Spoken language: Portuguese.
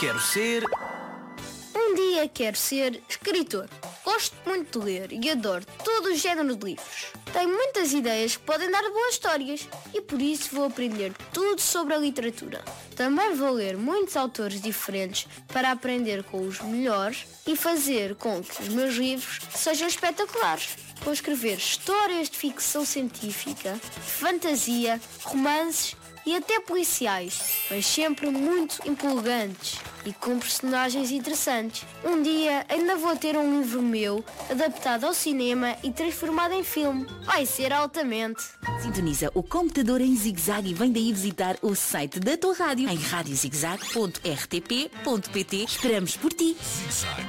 quero ser... Um dia quero ser escritor. Gosto muito de ler e adoro todo o género de livros. Tenho muitas ideias que podem dar boas histórias e por isso vou aprender tudo sobre a literatura. Também vou ler muitos autores diferentes para aprender com os melhores e fazer com que os meus livros sejam espetaculares. Vou escrever histórias de ficção científica, de fantasia, romances e até policiais, mas sempre muito empolgantes e com personagens interessantes. Um dia ainda vou ter um livro meu adaptado ao cinema e transformado em filme. Vai ser altamente. Sintoniza o computador em ZigZag e vem daí visitar o site da tua rádio em radiozigzag.rtp.pt. Esperamos por ti. ZigZag.